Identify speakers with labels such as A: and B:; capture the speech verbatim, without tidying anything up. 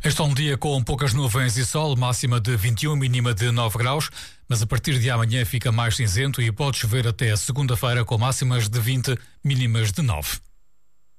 A: Este é um dia com poucas nuvens e sol, máxima de vinte e um, mínima de nove graus, mas a partir de amanhã fica mais cinzento e pode chover até segunda-feira com máximas de vinte, mínimas de nove.